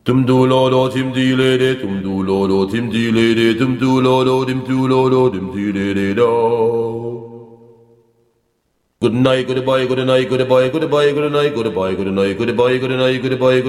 Tum do lo do tim di le de tum do lo do tim di le de tum do lo do tim do lo do tim di le de do. Good night, goodbye, good night, goodbye, goodbye, good night, goodbye, good night, goodbye, good night, goodbye.